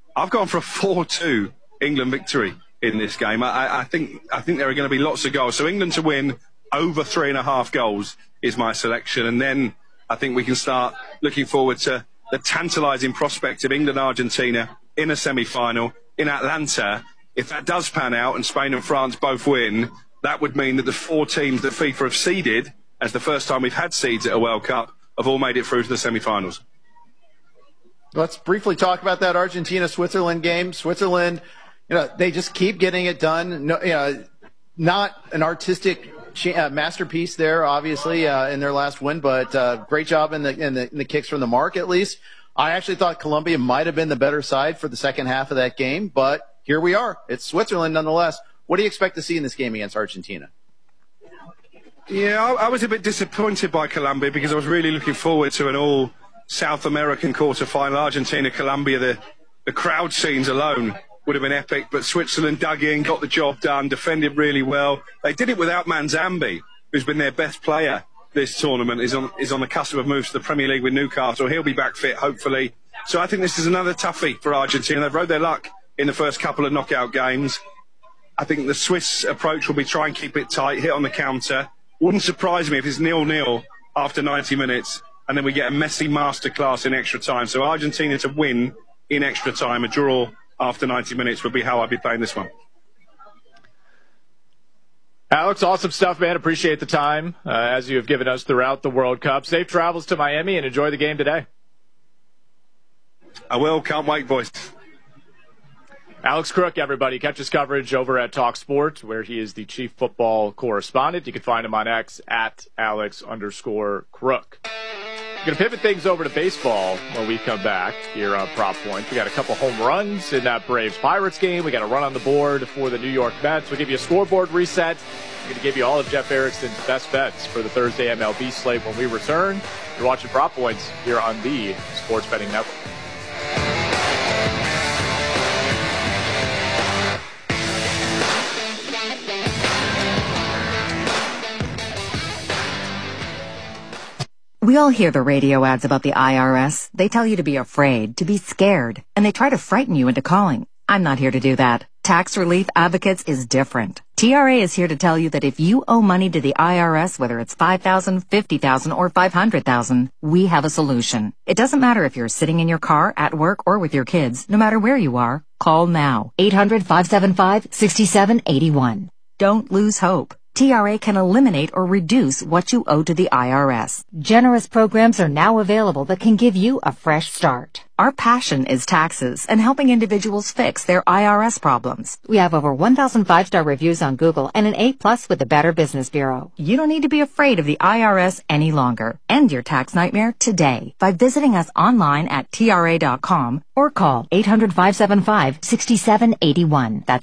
I've gone for a 4-2 England victory in this game. I think there are going to be lots of goals. So England to win over 3.5 goals is my selection. And then I think we can start looking forward to the tantalising prospect of England-Argentina in a semi-final in Atlanta. If that does pan out and Spain and France both win, that would mean that the 4 teams that FIFA have seeded, as the first time we've had seeds at a World Cup, have all made it through to the semi-finals. Let's briefly talk about that Argentina-Switzerland game. Switzerland, they just keep getting it done. No, not an artistic masterpiece there, obviously, in their last win, but great job in the kicks from the mark, at least. I actually thought Colombia might have been the better side for the second half of that game, but here we are. It's Switzerland nonetheless. What do you expect to see in this game against Argentina? Yeah, I was a bit disappointed by Colombia because I was really looking forward to an all South American quarter-final. Argentina-Colombia, the crowd scenes alone would have been epic, but Switzerland dug in, got the job done, defended really well. They did it without Manzambi, who's been their best player this tournament, is on the cusp of moves to the Premier League with Newcastle. He'll be back fit, hopefully. So I think this is another toughie for Argentina. They've rode their luck in the first couple of knockout games. I think the Swiss approach will be try and keep it tight, hit on the counter. Wouldn't surprise me if it's 0-0 after 90 minutes. And then we get a messy masterclass in extra time. So Argentina to win in extra time, a draw after 90 minutes would be how I'd be playing this one. Alex, awesome stuff, man. Appreciate the time as you have given us throughout the World Cup. Safe travels to Miami and enjoy the game today. I will. Can't wait, boys. Alex Crook, everybody. Catch his coverage over at TalkSport, where he is the chief football correspondent. You can find him on X at Alex_Crook. We're going to pivot things over to baseball when we come back here on Prop Point. We got a couple home runs in that Braves-Pirates game. We got a run on the board for the New York Mets. We'll give you a scoreboard reset. We're going to give you all of Jeff Erickson's best bets for the Thursday MLB slate when we return. You're watching Prop Points here on the Sports Betting Network. We all hear the radio ads about the IRS. They tell you to be afraid, to be scared, and they try to frighten you into calling. I'm not here to do that. Tax Relief Advocates is different. TRA is here to tell you that if you owe money to the IRS, whether it's $5,000, $50,000, or $500,000, we have a solution. It doesn't matter if you're sitting in your car, at work, or with your kids. No matter where you are, call now. 800-575-6781. Don't lose hope. TRA can eliminate or reduce what you owe to the IRS. Generous programs are now available that can give you a fresh start. Our passion is taxes and helping individuals fix their IRS problems. We have over 1,000 5-star reviews on Google and an A+ with the Better Business Bureau. You don't need to be afraid of the IRS any longer. End your tax nightmare today by visiting us online at TRA.com or call 800-575-6781. That's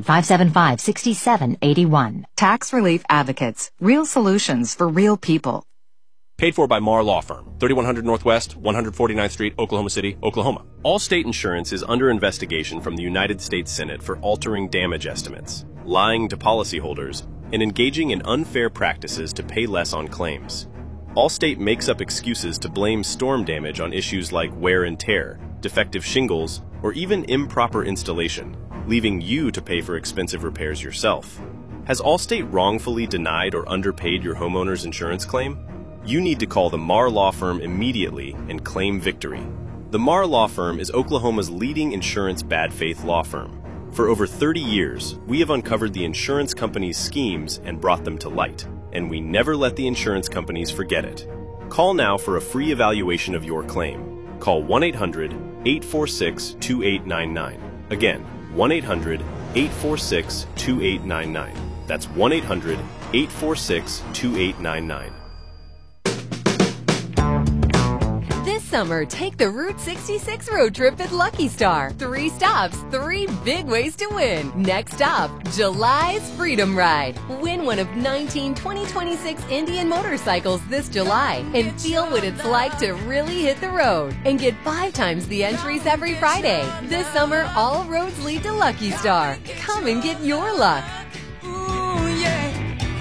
800-575-6781. Tax Relief Advocates. Real solutions for real people. Paid for by Marr Law Firm, 3100 Northwest, 149th Street, Oklahoma City, Oklahoma. Allstate Insurance is under investigation from the United States Senate for altering damage estimates, lying to policyholders, and engaging in unfair practices to pay less on claims. Allstate makes up excuses to blame storm damage on issues like wear and tear, defective shingles, or even improper installation, leaving you to pay for expensive repairs yourself. Has Allstate wrongfully denied or underpaid your homeowner's insurance claim? You need to call the Marr Law Firm immediately and claim victory. The Marr Law Firm is Oklahoma's leading insurance bad faith law firm. For over 30 years, we have uncovered the insurance companies' schemes and brought them to light, and we never let the insurance companies forget it. Call now for a free evaluation of your claim. Call 1-800-846-2899. Again, 1-800-846-2899. That's 1-800-846-2899. This summer, take the Route 66 road trip at Lucky Star. 3 stops, 3 big ways to win. Next stop, July's Freedom Ride. Win one of 19 2026 Indian motorcycles this July and feel what it's like to really hit the road. And get 5 times the entries every Friday. This summer, all roads lead to Lucky Star. Come and get your luck. Ooh, yeah.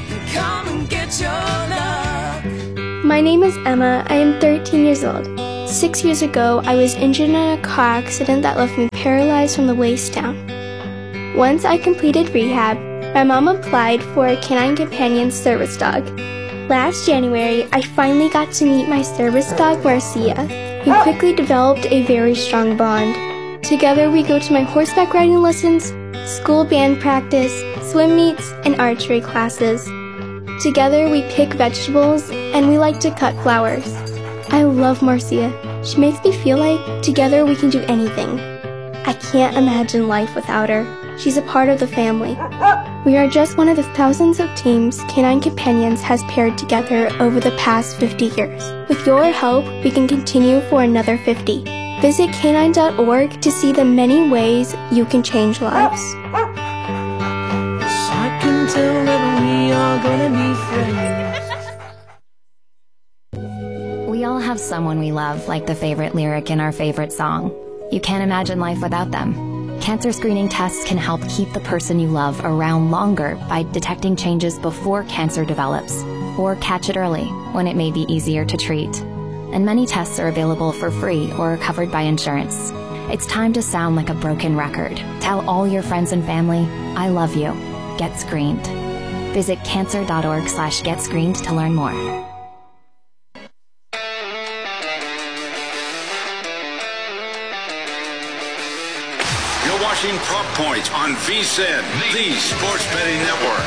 Come and get your luck. My name is Emma. I am 13 years old. 6 years ago, I was injured in a car accident that left me paralyzed from the waist down. Once I completed rehab, my mom applied for a Canine Companion service dog. Last January, I finally got to meet my service dog, Marcia. We quickly developed a very strong bond. Together, we go to my horseback riding lessons, school band practice, swim meets, and archery classes. Together, we pick vegetables, and we like to cut flowers. I love Marcia. She makes me feel like together we can do anything. I can't imagine life without her. She's a part of the family. We are just one of the thousands of teams Canine Companions has paired together over the past 50 years. With your help, we can continue for another 50. Visit canine.org to see the many ways you can change lives. I can tell that we are gonna be friends. We all have someone we love, like the favorite lyric in our favorite song. You can't imagine life without them. Cancer screening tests can help keep the person you love around longer by detecting changes before cancer develops, or catch it early when it may be easier to treat. And many tests are available for free or covered by insurance. It's time to sound like a broken record. Tell all your friends and family, I love you. Get screened. Visit cancer.org/getscreened to learn more. You're watching Prop Points on VSiN, the Sports Betting Network.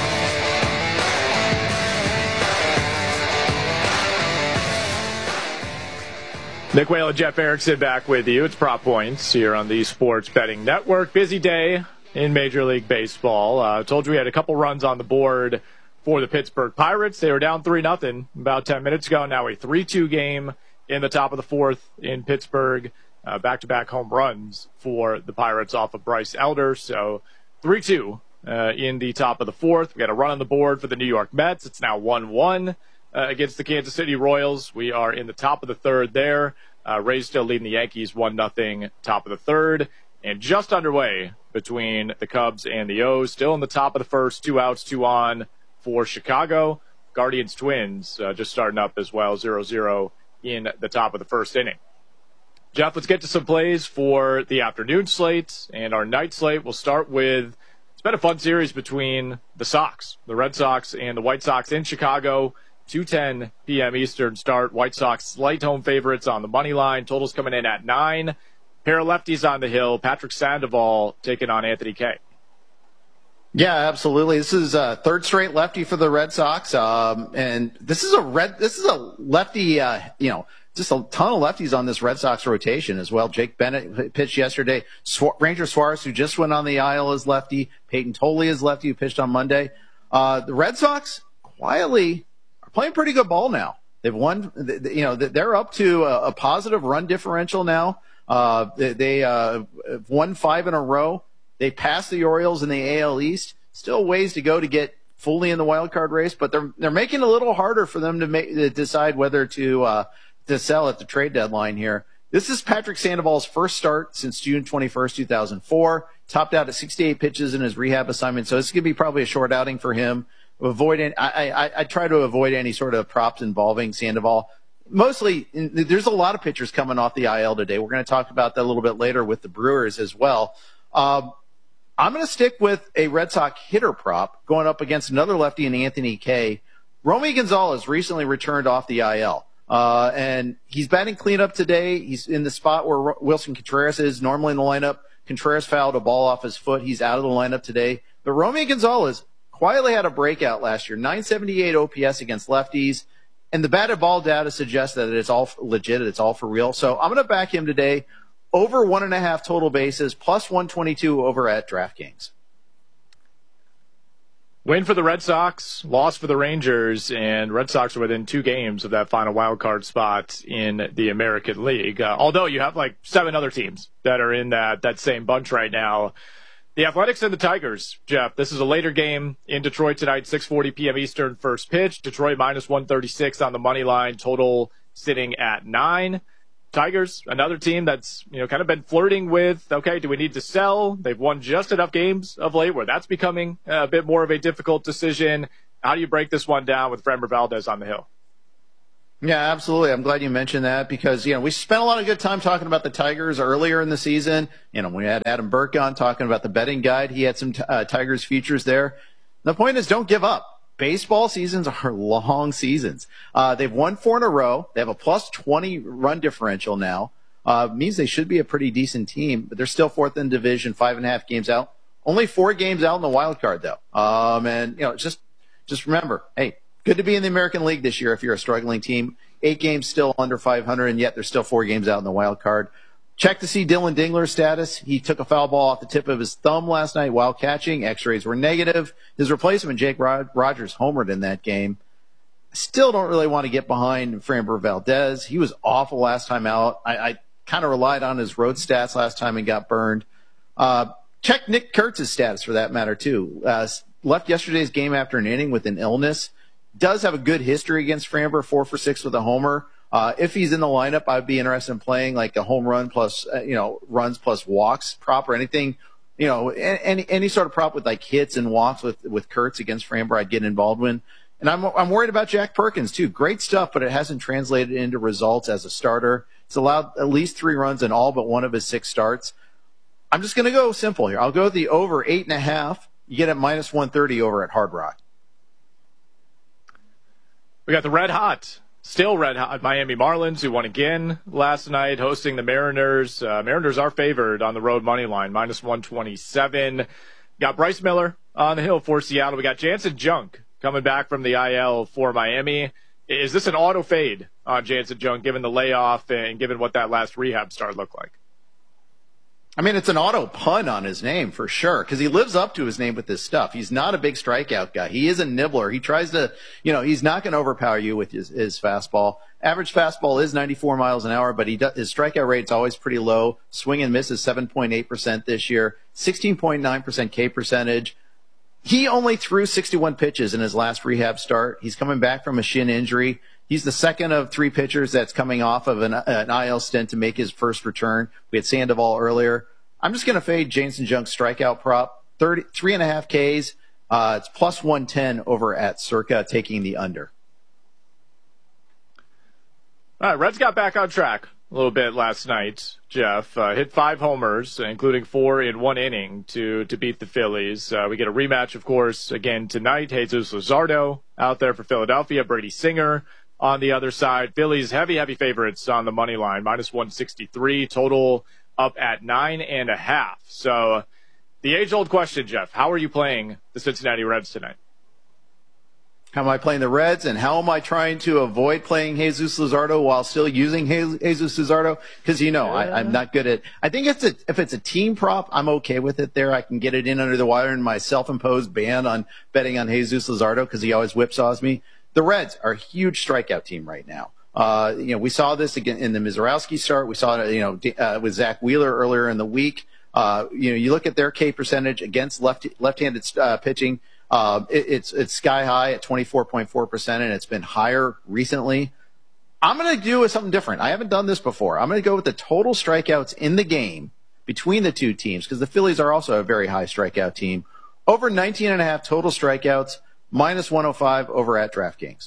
Nick Whale and Jeff Erickson back with you. It's Prop Points here on the Sports Betting Network. Busy day in Major League Baseball. Told you we had a couple runs on the board for the Pittsburgh Pirates. They were down 3-0 about 10 minutes ago. Now a 3-2 game in the top of the fourth in Pittsburgh. Back-to-back home runs for the Pirates off of Bryce Elder. So 3-2 in the top of the fourth. We got a run on the board for the New York Mets. It's now 1-1 against the Kansas City Royals. We are in the top of the third there. Rays still leading the Yankees 1-0, top of the third. And just underway between the Cubs and the O's. Still in the top of the first, 2 outs, 2 on for Chicago. Guardians Twins just starting up as well, 0-0 in the top of the first inning. Jeff, let's get to some plays for the afternoon slate and our night slate. We'll start with, it's been a fun series between the Sox, the Red Sox and the White Sox in Chicago. 2:10 p.m. Eastern start. White Sox slight home favorites on the money line. Totals coming in at 9. Pair of lefties on the hill. Patrick Sandoval taking on Anthony Kay. Yeah, absolutely. This is a third straight lefty for the Red Sox. And this is a lefty, just a ton of lefties on this Red Sox rotation as well. Jake Bennett pitched yesterday. Ranger Suarez, who just went on the IL, is lefty. Peyton Tolley is lefty, who pitched on Monday. The Red Sox quietly are playing pretty good ball now. They've won, they're up to a positive run differential now. They won 5 in a row. They passed the Orioles in the AL East. Still ways to go to get fully in the wild card race, but they're making it a little harder for them to decide whether to sell at the trade deadline here. This is Patrick Sandoval's first start since June 21st, 2004. Topped out at 68 pitches in his rehab assignment, so this is going to be probably a short outing for him. I try to avoid any sort of props involving Sandoval. Mostly, there's a lot of pitchers coming off the IL today. We're going to talk about that a little bit later with the Brewers as well. I'm going to stick with a Red Sox hitter prop going up against another lefty in Anthony Kay. Romy Gonzalez recently returned off the IL. And he's batting cleanup today. He's in the spot where Wilson Contreras is normally in the lineup. Contreras fouled a ball off his foot. He's out of the lineup today. But Romy Gonzalez quietly had a breakout last year. 978 OPS against lefties. And the batted ball data suggests that it's all legit. It's all for real. So I'm going to back him today. Over 1.5 total bases, plus 122 over at DraftKings. Win for the Red Sox, loss for the Rangers, and Red Sox are within 2 games of that final wild card spot in the American League. Although you have like 7 other teams that are in that same bunch right now. The Athletics and the Tigers, Jeff. This is a later game in Detroit tonight, 6:40 p.m. Eastern, first pitch. Detroit minus 136 on the money line, total sitting at 9. Tigers, another team that's, kind of been flirting with, okay, do we need to sell? They've won just enough games of late where that's becoming a bit more of a difficult decision. How do you break this one down with Framber Valdez on the hill? Yeah, absolutely. I'm glad you mentioned that because, we spent a lot of good time talking about the Tigers earlier in the season. We had Adam Burke on talking about the betting guide. He had some Tigers futures there. The point is, don't give up. Baseball seasons are long seasons. They've won 4 in a row. They have a plus 20 run differential now. Means they should be a pretty decent team, but they're still 4th in division, 5.5 games out. Only 4 games out in the wild card, though. And just remember, hey, good to be in the American League this year if you're a struggling team. 8 games still under 500, and yet there's still 4 games out in the wild card. Check to see Dylan Dingler's status. He took a foul ball off the tip of his thumb last night while catching. X-rays were negative. His replacement, Jake Rogers, homered in that game. Still don't really want to get behind Framber Valdez. He was awful last time out. I kind of relied on his road stats last time and got burned. Check Nick Kurtz's status for that matter, too. Left yesterday's game after an inning with an illness. Does have a good history against Framber, 4 for 6 with a homer. If he's in the lineup, I'd be interested in playing like a home run plus, runs plus walks prop or anything, any sort of prop with like hits and walks with Kurtz against Framber, I'd get involved in. And I'm worried about Jack Perkins too. Great stuff, but it hasn't translated into results as a starter. He's allowed at least 3 runs in all but one of his 6 starts. I'm just going to go simple here. I'll go the over 8.5. You get it minus 130 over at Hard Rock. We got the still red hot Miami Marlins, who won again last night, hosting the Mariners. Mariners are favored on the road money line, minus 127. Got Bryce Miller on the hill for Seattle. We got Jansen Junk coming back from the IL for Miami. Is this an auto fade on Jansen Junk, given the layoff and given what that last rehab start looked like? I mean, it's an auto pun on his name for sure, because he lives up to his name with this stuff. He's not a big strikeout guy. He is a nibbler. He tries to, he's not going to overpower you with his fastball. Average fastball is 94 miles an hour, but his strikeout rate's always pretty low. Swing and miss is 7.8% this year, 16.9% K percentage. He only threw 61 pitches in his last rehab start. He's coming back from a shin injury. He's the second of 3 pitchers that's coming off of an IL stint to make his first return. We had Sandoval earlier. I'm just going to fade Jansen Junk's strikeout prop, 3.5 Ks. It's plus 110 over at Circa, taking the under. All right, Reds got back on track a little bit last night, Jeff. Hit 5 homers, including 4 in 1 inning to beat the Phillies. We get a rematch, of course, again tonight. Jesus Luzardo out there for Philadelphia. Brady Singer on the other side. Phillies heavy favorites on the money line, minus 163. Total up at 9.5. So the age-old question, Jeff, how are you playing the Cincinnati Reds tonight? How am I playing the Reds, and how am I trying to avoid playing Jesus Luzardo while still using Jesus Luzardo? Because, I'm not good at – I think if it's a team prop, I'm okay with it there. I can get it in under the wire in my self-imposed ban on betting on Jesus Luzardo because he always whipsaws me. The Reds are a huge strikeout team right now. We saw this again in the Mizorowski start. We saw it, with Zach Wheeler earlier in the week. You look at their K percentage against left-handed pitching. It's sky high at 24.4%, and it's been higher recently. I'm going to do something different. I haven't done this before. I'm going to go with the total strikeouts in the game between the two teams because the Phillies are also a very high strikeout team. Over 19.5 total strikeouts. Minus 105 over at DraftKings.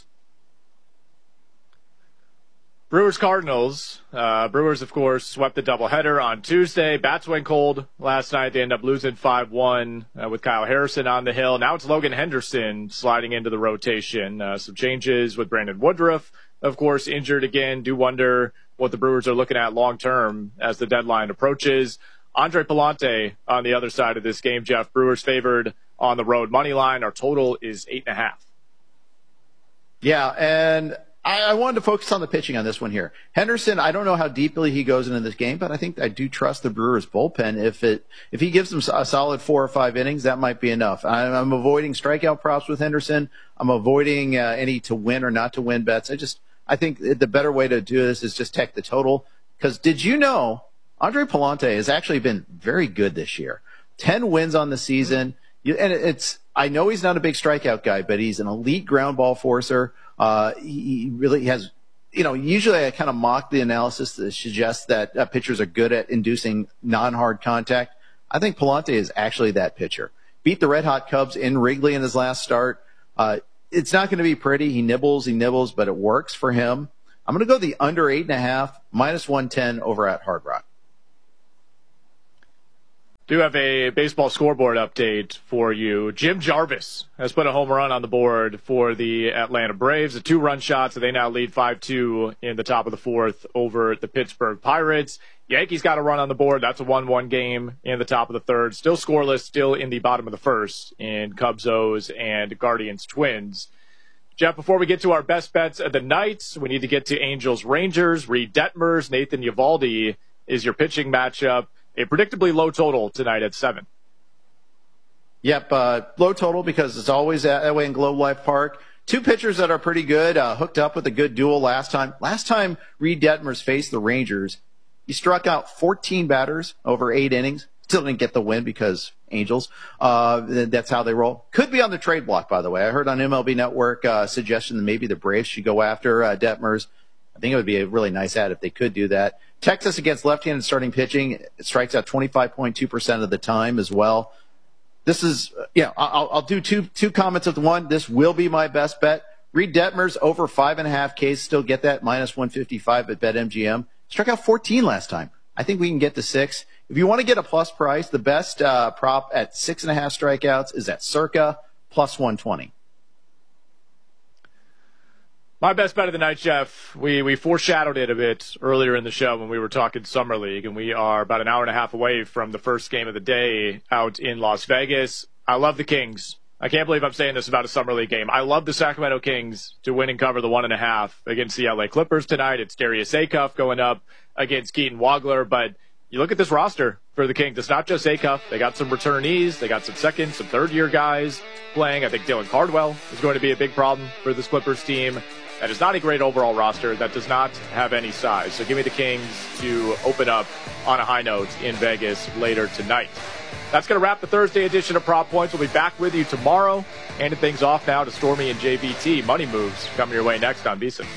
Brewers-Cardinals. Brewers, of course, swept the doubleheader on Tuesday. Bats went cold last night. They end up losing 5-1 with Kyle Harrison on the hill. Now it's Logan Henderson sliding into the rotation. Some changes with Brandon Woodruff, of course, injured again. Do wonder what the Brewers are looking at long-term as the deadline approaches. Andre Pallante on the other side of this game, Jeff. Brewers favored on the road money line. Our total is 8.5. Yeah, and I wanted to focus on the pitching on this one here. Henderson, I don't know how deeply he goes into this game, but I think I do trust the Brewers bullpen. If he gives them a solid 4 or 5 innings, that might be enough. I'm avoiding strikeout props with Henderson. I'm avoiding any to win or not to win bets. I think the better way to do this is just take the total. Because did you know Andre Pallante has actually been very good this year? 10 wins on the season. And I know he's not a big strikeout guy, but he's an elite ground ball forcer. He really has, usually I kind of mock the analysis that suggests that pitchers are good at inducing non-hard contact. I think Pallante is actually that pitcher. Beat the Red Hot Cubs in Wrigley in his last start. It's not going to be pretty. He nibbles, but it works for him. I'm going to go the under 8.5, minus 110 over at Hard Rock. Do have a baseball scoreboard update for you. Jim Jarvis has put a home run on the board for the Atlanta Braves. A 2-run shot, so they now lead 5-2 in the top of the fourth over the Pittsburgh Pirates. Yankees got a run on the board. That's a 1-1 game in the top of the third. Still scoreless, still in the bottom of the first in Cubs-O's and Guardians-Twins. Jeff, before we get to our best bets of the night, we need to get to Angels-Rangers. Reed Detmers, Nathan Eovaldi is your pitching matchup. A predictably low total tonight at 7. Yep, low total because it's always that way in Globe Life Park. Two pitchers that are pretty good, hooked up with a good duel last time. Last time Reed Detmers faced the Rangers, he struck out 14 batters over 8 innings. Still didn't get the win because Angels. That's how they roll. Could be on the trade block, by the way. I heard on MLB Network suggestion that maybe the Braves should go after Detmers. I think it would be a really nice ad if they could do that. Texas against left-handed starting pitching, it strikes out 25.2% of the time as well. This is, I'll do two comments of the one. This will be my best bet. Reed Detmers over 5.5 Ks, still get that, minus 155 at BetMGM. Struck out 14 last time. I think we can get to 6. If you want to get a plus price, the best prop at 6.5 strikeouts is at Circa, plus 120. My best bet of the night, Jeff, we foreshadowed it a bit earlier in the show when we were talking Summer League, and we are about an hour and a half away from the first game of the day out in Las Vegas. I love the Kings. I can't believe I'm saying this about a Summer League game. I love the Sacramento Kings to win and cover the 1.5 against the LA Clippers tonight. It's Darius Acuff going up against Keaton Wagler, but you look at this roster for the Kings. It's not just Acuff. They got some returnees. They got some second, some third-year guys playing. I think Dylan Cardwell is going to be a big problem for this Clippers team. That is not a great overall roster. That does not have any size. So give me the Kings to open up on a high note in Vegas later tonight. That's going to wrap the Thursday edition of Prop Points. We'll be back with you tomorrow. Handing things off now to Stormy and JVT. Money moves coming your way next on VSiN.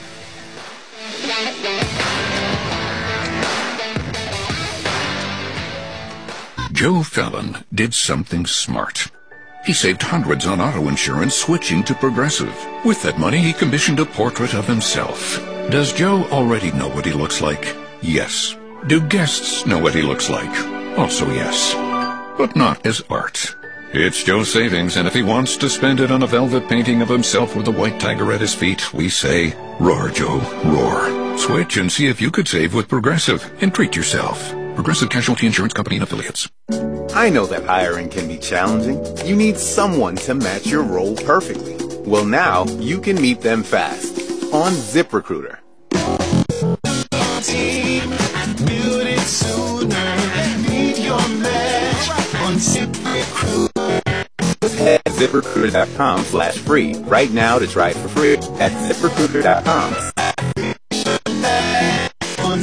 Joe Fallon did something smart. He saved hundreds on auto insurance switching to Progressive. With that money, he commissioned a portrait of himself. Does Joe already know what he looks like? Yes. Do guests know what he looks like? Also yes. But not as art. It's Joe's savings, and if he wants to spend it on a velvet painting of himself with a white tiger at his feet, we say, roar, Joe, roar. Switch and see if you could save with Progressive and treat yourself. Progressive Casualty Insurance Company and Affiliates. I know that hiring can be challenging. You need someone to match your role perfectly. Well, now you can meet them fast on ZipRecruiter. Build it sooner. Meet your match on ZipRecruiter. Head to ZipRecruiter.com/free right now to try it for free at ZipRecruiter.com. On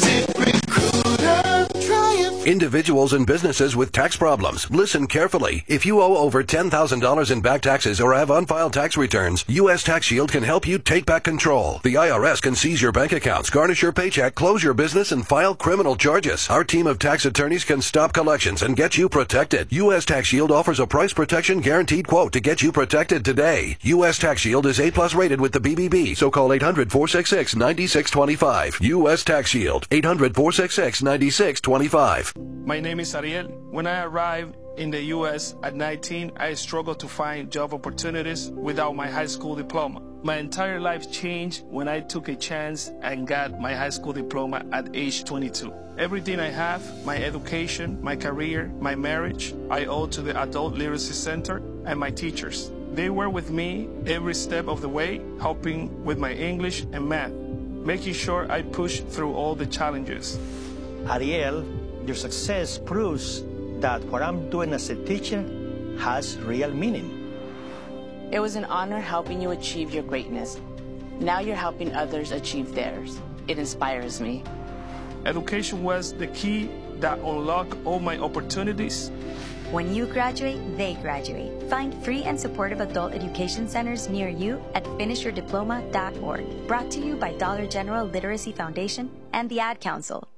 Individuals and businesses with tax problems. Listen carefully. If you owe over $10,000 in back taxes or have unfiled tax returns, U.S. Tax Shield can help you take back control. The IRS can seize your bank accounts, garnish your paycheck, close your business, and file criminal charges. Our team of tax attorneys can stop collections and get you protected. U.S. Tax Shield offers a price protection guaranteed quote to get you protected today. U.S. Tax Shield is A+ rated with the BBB, so call 800-466-9625. U.S. Tax Shield, 800-466-9625. My name is Ariel. When I arrived in the U.S. at 19, I struggled to find job opportunities without my high school diploma. My entire life changed when I took a chance and got my high school diploma at age 22. Everything I have, my education, my career, my marriage, I owe to the Adult Literacy Center and my teachers. They were with me every step of the way, helping with my English and math, making sure I pushed through all the challenges. Ariel, your success proves that what I'm doing as a teacher has real meaning. It was an honor helping you achieve your greatness. Now you're helping others achieve theirs. It inspires me. Education was the key that unlocked all my opportunities. When you graduate, they graduate. Find free and supportive adult education centers near you at finishyourdiploma.org. Brought to you by Dollar General Literacy Foundation and the Ad Council.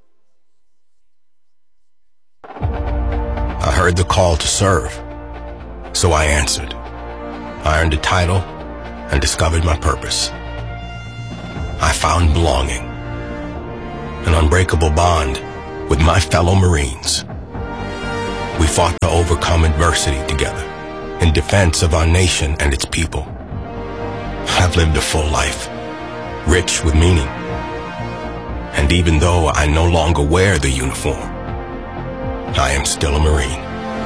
I heard the call to serve, so I answered. I earned a title and discovered my purpose. I found belonging an unbreakable bond with my fellow Marines. We fought to overcome adversity together in defense of our nation and its people. I've lived a full life, rich with meaning. And even though I no longer wear the uniform, I am still a Marine.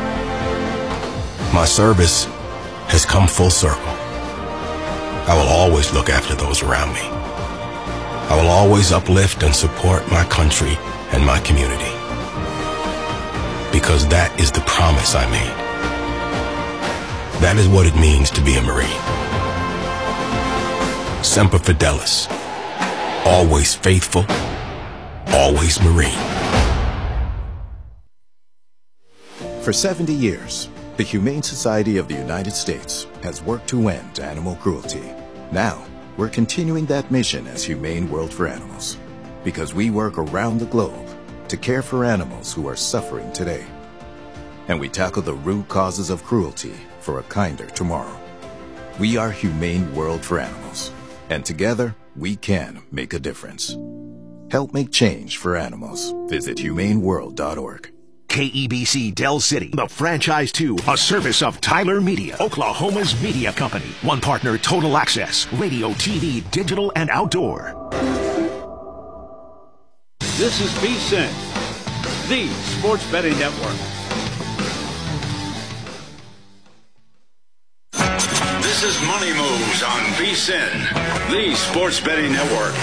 My service has come full circle. I will always look after those around me. I will always uplift and support my country and my community. Because that is the promise I made. That is what it means to be a Marine. Semper Fidelis. Always faithful. Always Marine. For 70 years, the Humane Society of the United States has worked to end animal cruelty. Now, we're continuing that mission as Humane World for Animals, because we work around the globe to care for animals who are suffering today. And we tackle the root causes of cruelty for a kinder tomorrow. We are Humane World for Animals, and together we can make a difference. Help make change for animals. Visit humaneworld.org. KEBC Del City, the Franchise 2, a service of Tyler Media, Oklahoma's media company. One partner, Total Access, radio, TV, digital, and outdoor. This is VSiN, the Sports Betting Network. This is Money Moves on VSiN, the Sports Betting Network.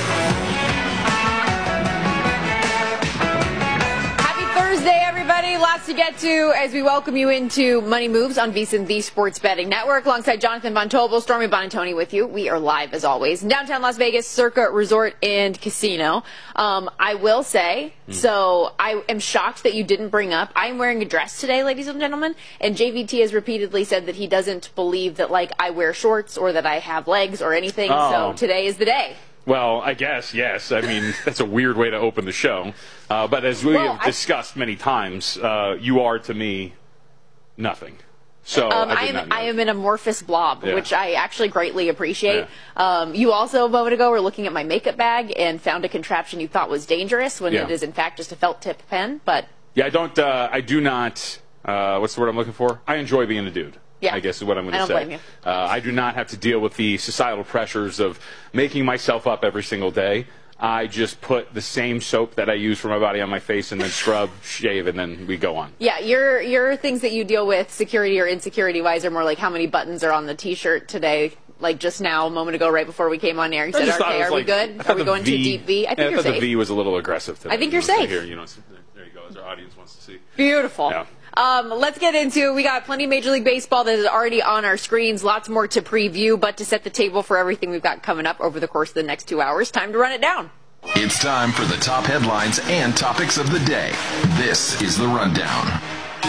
Thursday, everybody. Lots to get to as we welcome you into Money Moves on VSiN, the Sports Betting Network. Alongside Jonathan Von Tobel, Stormy Bonantoni with you. We are live, as always, in downtown Las Vegas, Circa Resort and Casino. I will say, so I am shocked that you didn't bring up, I'm wearing a dress today, ladies and gentlemen, and JVT has repeatedly said that he doesn't believe that, like, I wear shorts or that I have legs or anything, so today is the day. Well, I guess, yes. I mean, that's a weird way to open the show. But as we have discussed many times, you are, to me, nothing. So I am an amorphous blob, which I actually greatly appreciate. Yeah. You also, a moment ago, were looking at my makeup bag and found a contraption you thought was dangerous when it is, in fact, just a felt tip pen. But yeah, I do not, what's the word I'm looking for? I enjoy being a dude. Yeah. I guess is what I'm going to say. I don't blame you. I do not have to deal with the societal pressures of making myself up every single day. I just put the same soap that I use for my body on my face and then scrub, shave, and then we go on. Yeah, your things that you deal with security or insecurity-wise are more like how many buttons are on the T-shirt today. Like just now, a moment ago, right before we came on air, you said, "Okay, are we good? Are we going to deep V?" I think you're safe. The V was a little aggressive today. I think you're safe. Here, there you go, as our audience wants to see. Beautiful. Yeah. Let's get into it. We got plenty of Major League Baseball that is already on our screens. Lots more to preview, but to set the table for everything we've got coming up over the course of the next 2 hours, time to run it down. It's time for the top headlines and topics of the day. This is the Rundown.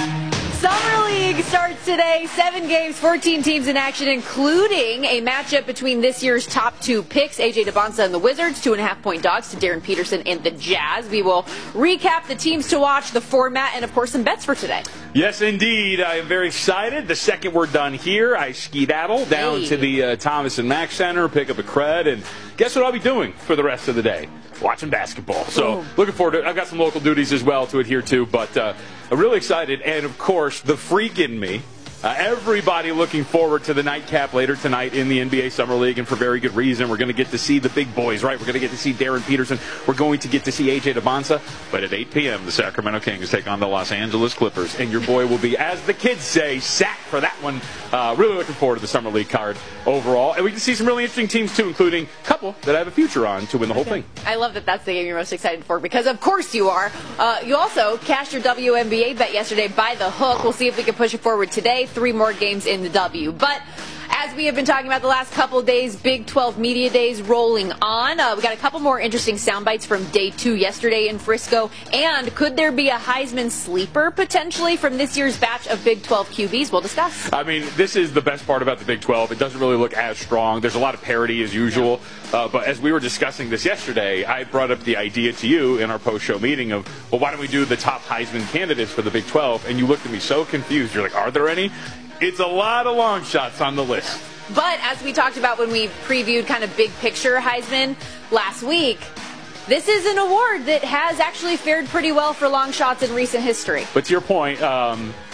Summer League starts today. 7 games, 14 teams in action, including a matchup between this year's top 2 picks, AJ Debonsa and the Wizards, 2.5-point dogs to Darren Peterson and the Jazz. We will recap the teams to watch, the format, and, of course, some bets for today. Yes, indeed. I am very excited. The second we're done here, I skedaddle down to the Thomas and Mack Center, pick up a cred, and guess what I'll be doing for the rest of the day? Watching basketball. So looking forward to it. I've got some local duties as well to adhere to, but I'm really excited. And, of course, the freak in me, everybody looking forward to the nightcap later tonight in the NBA Summer League, and for very good reason. We're going to get to see the big boys, right? We're going to get to see Darren Peterson. We're going to get to see AJ Debonsa. But at 8 p.m., the Sacramento Kings take on the Los Angeles Clippers, and your boy will be, as the kids say, sacked for that one. Really looking forward to the Summer League card overall. And we can see some really interesting teams, too, including a couple that I have a future on to win the whole thing. I love that that's the game you're most excited for, because of course you are. You also cashed your WNBA bet yesterday by the hook. We'll see if we can push it forward today. 3 more games in the W. But as we have been talking about the last couple of days, Big 12 Media Days rolling on. We got a couple more interesting sound bites from day 2 yesterday in Frisco. And could there be a Heisman sleeper potentially from this year's batch of Big 12 QBs? We'll discuss. I mean, this is the best part about the Big 12. It doesn't really look as strong. There's a lot of parity as usual. But as we were discussing this yesterday, I brought up the idea to you in our post-show meeting of, well, why don't we do the top Heisman candidates for the Big 12? And you looked at me so confused. You're like, are there any? It's a lot of long shots on the list. But as we talked about when we previewed kind of big picture Heisman last week, this is an award that has actually fared pretty well for long shots in recent history. But to your point, well,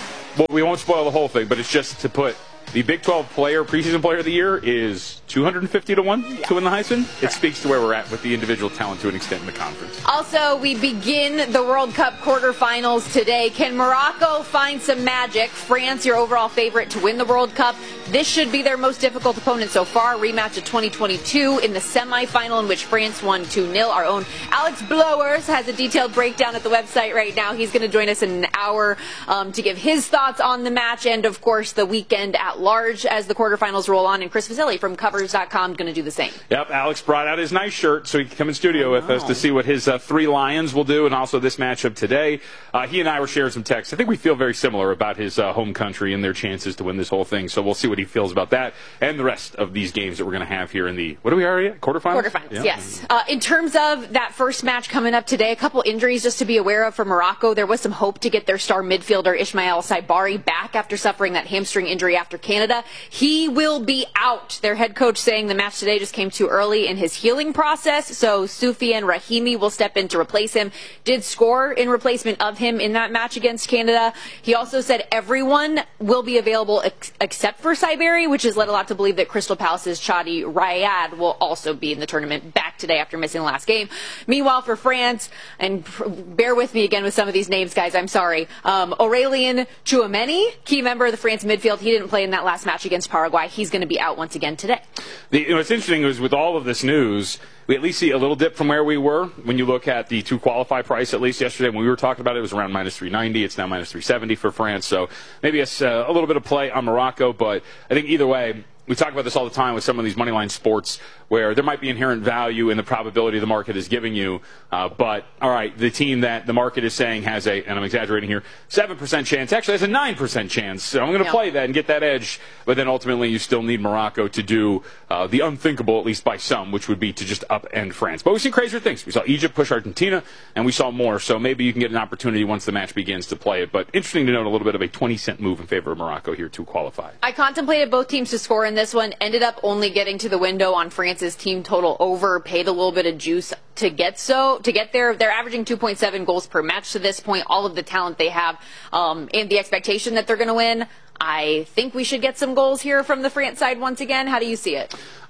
we won't spoil the whole thing, but it's just to put the Big 12 preseason player of the year is 250 to 1 to win the Heisman. It speaks to where we're at with the individual talent to an extent in the conference. Also, we begin the World Cup quarterfinals today. Can Morocco find some magic? France, your overall favorite to win the World Cup. This should be their most difficult opponent so far. Rematch of 2022 in the semifinal in which France won 2-0. Our own Alex Blowers has a detailed breakdown at the website right now. He's going to join us in an hour to give his thoughts on the match and, of course, the weekend at large as the quarterfinals roll on. And Chris Vasilli from Covers.com is going to do the same. Yep, Alex brought out his nice shirt so he can come in studio with us to see what his 3 Lions will do and also this matchup today. He and I were sharing some texts. I think we feel very similar about his home country and their chances to win this whole thing. So we'll see what he feels about that and the rest of these games that we're going to have here in the, what are we already at? Quarterfinals? Quarterfinals, yes. In terms of that first match coming up today, a couple injuries just to be aware of for Morocco. There was some hope to get their star midfielder Ismail Saibari back after suffering that hamstring injury after Canada. He will be out. Their head coach saying the match today just came too early in his healing process, so Soufiane Rahimi will step in to replace him. Did score in replacement of him in that match against Canada. He also said everyone will be available except for Saibari, which has led a lot to believe that Crystal Palace's Chadi Rayad will also be in the tournament back today after missing the last game. Meanwhile, for France, and bear with me again with some of these names, guys, I'm sorry. Aurélien Tchouameni, key member of the France midfield, he didn't play in that last match against Paraguay. He's going to be out once again today. What's interesting is with all of this news, we at least see a little dip from where we were. When you look at the to qualify price, at least yesterday when we were talking about it, it was around minus 390. It's now minus 370 for France. So maybe it's a little bit of play on Morocco. But I think either way, we talk about this all the time with some of these moneyline sports where there might be inherent value in the probability the market is giving you. But, all right, the team that the market is saying has and I'm exaggerating here, 7% chance, actually has a 9% chance. So I'm going to play that and get that edge. But then ultimately you still need Morocco to do the unthinkable, at least by some, which would be to just upend France. But we've seen crazier things. We saw Egypt push Argentina, and we saw more. So maybe you can get an opportunity once the match begins to play it. But interesting to note a little bit of a 20-cent move in favor of Morocco here to qualify. I contemplated both teams to score in this one, ended up only getting to the window on France's team total over, paid a little bit of juice to get there. They're averaging 2.7 goals per match to this point. All of the talent they have and the expectation that they're going to win. I think we should get some goals here from the France side once again. How do you see it?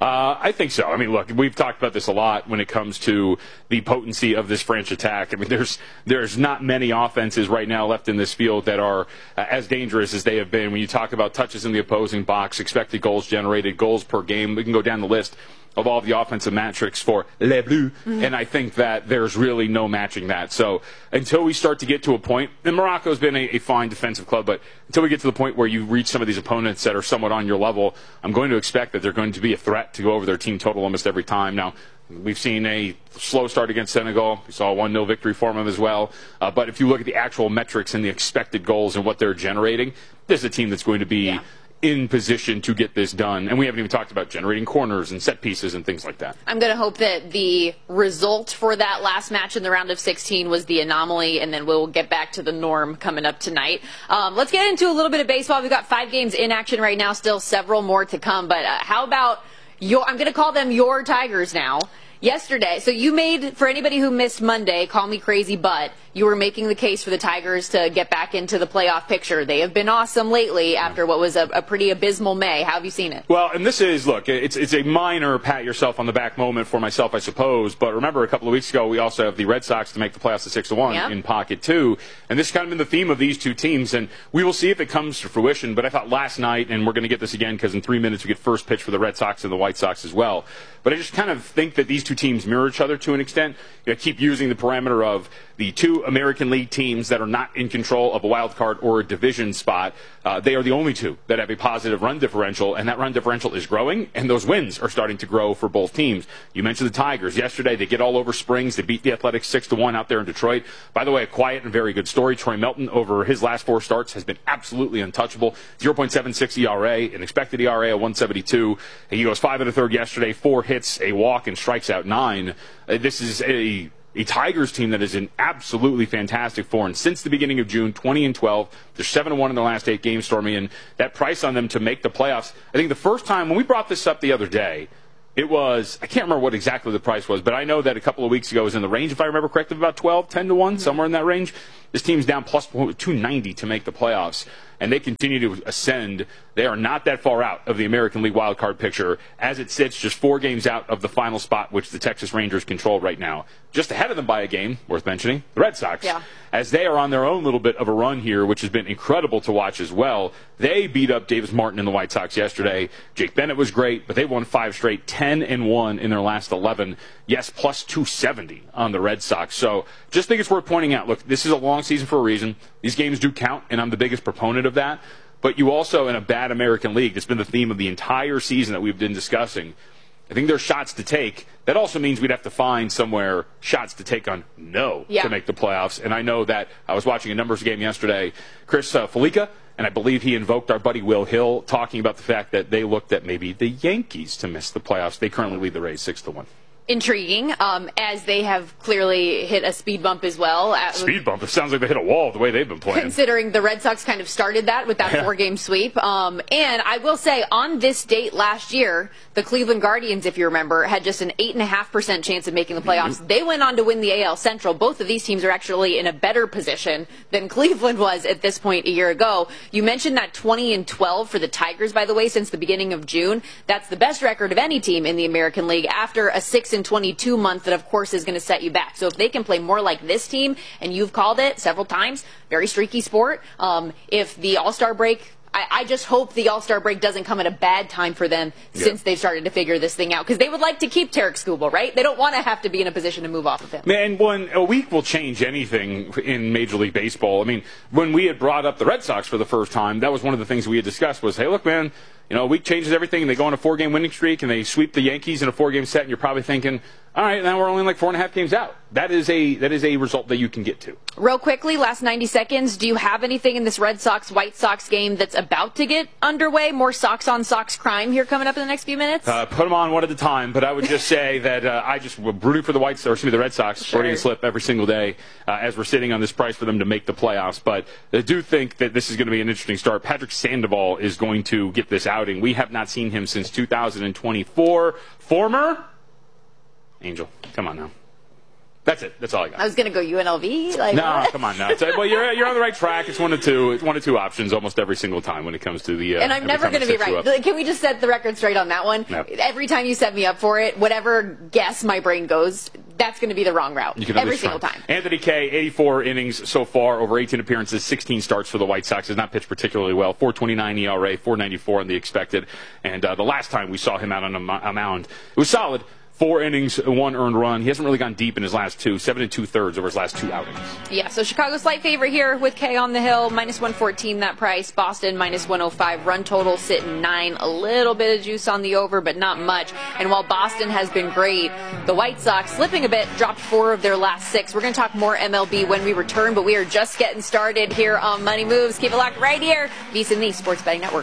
I think so. I mean, look, we've talked about this a lot when it comes to the potency of this French attack. I mean, there's not many offenses right now left in this field that are as dangerous as they have been. When you talk about touches in the opposing box, expected goals generated, goals per game, we can go down the list of all of the offensive metrics for Les Bleus, and I think that there's really no matching that. So until we start to get to a point, and Morocco's been a fine defensive club, but until we get to the point where you reach some of these opponents that are somewhat on your level, I'm going to expect that they're going to be a threat to go over their team total almost every time. Now, we've seen a slow start against Senegal. We saw a 1-0 victory for them as well. But if you look at the actual metrics and the expected goals and what they're generating, this is a team that's going to be in position to get this done. And we haven't even talked about generating corners and set pieces and things like that. I'm going to hope that the result for that last match in the round of 16 was the anomaly, and then we'll get back to the norm coming up tonight. Let's get into a little bit of baseball. We've got 5 games in action right now, still several more to come. But how about I'm going to call them your Tigers now. Yesterday, so you made, for anybody who missed Monday, call me crazy, but you were making the case for the Tigers to get back into the playoff picture. They have been awesome lately after what was a pretty abysmal May. How have you seen it? Well, and this is, look, it's a minor pat yourself on the back moment for myself, I suppose. But remember, a couple of weeks ago, we also have the Red Sox to make the playoffs at 6-1 in pocket, too. And this has kind of been the theme of these two teams. And we will see if it comes to fruition. But I thought last night, and we're going to get this again because in 3 minutes we get first pitch for the Red Sox and the White Sox as well. But I just kind of think that these two teams mirror each other to an extent. You know, keep using the parameter of the two American League teams that are not in control of a wild card or a division spot. They are the only two that have a positive run differential, and that run differential is growing, and those wins are starting to grow for both teams. You mentioned the Tigers. Yesterday, they get all over Springs. They beat the Athletics 6-1 out there in Detroit. By the way, a quiet and very good story. Troy Melton, over his last 4 starts, has been absolutely untouchable. 0.76 ERA, an expected ERA of 1.72. He goes 5 1/3 yesterday, 4 hits, a walk, and strikes out 9. This is a Tigers team that is in absolutely fantastic form. Since the beginning of June, 20-12. They're 7-1 in their last 8 games, Stormy, and that price on them to make the playoffs. I think the first time, when we brought this up the other day, It was, I can't remember what exactly the price was, but I know that a couple of weeks ago it was in the range, if I remember correctly, about 10 to 1, somewhere in that range. This team's down plus 290 to make the playoffs, and they continue to ascend. They are not that far out of the American League wildcard picture. As it sits, just 4 games out of the final spot, which the Texas Rangers control right now. Just ahead of them by a game, worth mentioning, the Red Sox. Yeah. As they are on their own little bit of a run here, which has been incredible to watch as well. They beat up Davis Martin and the White Sox yesterday. Jake Bennett was great, but they won 5 straight, 10-1 in their last 11. Yes, plus 270 on the Red Sox. So just think it's worth pointing out, look, this is a long season for a reason. These games do count, and I'm the biggest proponent of that. But you also, in a bad American League, that's been the theme of the entire season that we've been discussing, I think there's shots to take. That also means we'd have to find somewhere shots to take on to make the playoffs. And I know that I was watching a numbers game yesterday. Chris Felica, and I believe he invoked our buddy Will Hill, talking about the fact that they looked at maybe the Yankees to miss the playoffs. They currently lead the Rays 6-1. Intriguing, as they have clearly hit a speed bump as well. Speed bump? It sounds like they hit a wall the way they've been playing. Considering the Red Sox kind of started that with that 4-game sweep. And I will say, on this date last year, the Cleveland Guardians, if you remember, had just an 8.5% chance of making the playoffs. They went on to win the AL Central. Both of these teams are actually in a better position than Cleveland was at this point a year ago. You mentioned that 20-12 for the Tigers, by the way, since the beginning of June. That's the best record of any team in the American League after a 6-22 month that, of course, is going to set you back. So if they can play more like this team, and you've called it several times, very streaky sport, if the All-Star break, I just hope the All-Star break doesn't come at a bad time for them since they've started to figure this thing out. Because they would like to keep Tarek Skubal, right? They don't want to have to be in a position to move off of him. Man, when a week will change anything in Major League Baseball. I mean, when we had brought up the Red Sox for the first time, that was one of the things we had discussed was, hey, look, man, you know, a week changes everything, and they go on a 4-game winning streak, and they sweep the Yankees in a 4-game set, and you're probably thinking, all right, now we're only like 4.5 games out. That is a result that you can get to. Real quickly, last 90 seconds, do you have anything in this Red Sox-White Sox game that's about to get underway? More Sox-on-Sox crime here coming up in the next few minutes? Put them on one at a time, but I would just say that I just was rooting for the the Red Sox, sporting a slip every single day as we're sitting on this price for them to make the playoffs. But I do think that this is going to be an interesting start. Patrick Sandoval is going to get this outing. We have not seen him since 2024. Former Angel. Come on now. That's it. That's all I got. I was going to go UNLV. No, come on now. Well, you're on the right track. It's one of two options almost every single time when it comes to the. And I'm never going to be right. Can we just set the record straight on that one? Yep. Every time you set me up for it, whatever guess my brain goes, that's going to be the wrong route. Every single time. Anthony Kay, 84 innings so far, over 18 appearances, 16 starts for the White Sox. Has not pitched particularly well. 4.29 ERA, 4.94 on the expected. And the last time we saw him out on a mound, it was solid. 4 innings, 1 earned run. He hasn't really gone deep in his last 2, 7 2/3 over his last 2 outings. Yeah, so Chicago slight favorite here with K on the hill, minus 114 that price. Boston minus 105. Run total sitting 9. A little bit of juice on the over, but not much. And while Boston has been great, the White Sox slipping a bit, dropped 4 of their last 6. We're going to talk more MLB when we return, but we are just getting started here on Money Moves. Keep it locked right here, VSiN, the Sports Betting Network.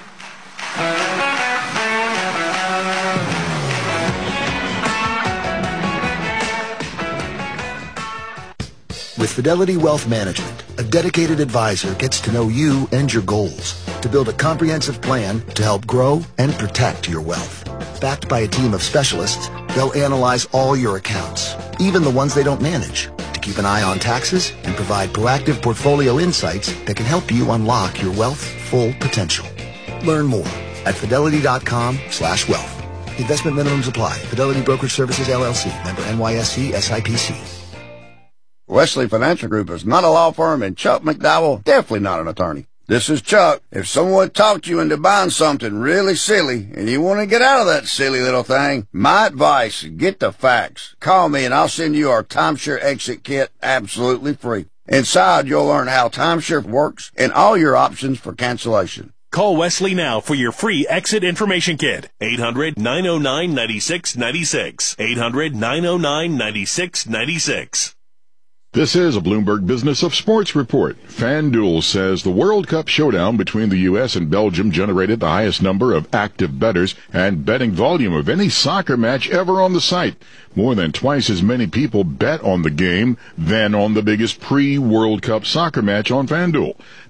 With Fidelity Wealth Management, a dedicated advisor gets to know you and your goals to build a comprehensive plan to help grow and protect your wealth. Backed by a team of specialists, they'll analyze all your accounts, even the ones they don't manage, to keep an eye on taxes and provide proactive portfolio insights that can help you unlock your wealth's full potential. Learn more at fidelity.com/wealth. Investment minimums apply. Fidelity Brokerage Services, LLC. Member NYSE, SIPC. Wesley Financial Group is not a law firm, and Chuck McDowell definitely not an attorney. This is Chuck. If someone talked you into buying something really silly and you want to get out of that silly little thing, my advice, get the facts. Call me and I'll send you our timeshare exit kit absolutely free. Inside, you'll learn how timeshare works and all your options for cancellation. Call Wesley now for your free exit information kit. 800-909-9696. 800-909-9696. This is a Bloomberg Business of Sports report. FanDuel says the World Cup showdown between the U.S. and Belgium generated the highest number of active bettors and betting volume of any soccer match ever on the site. More than twice as many people bet on the game than on the biggest pre-World Cup soccer match on FanDuel.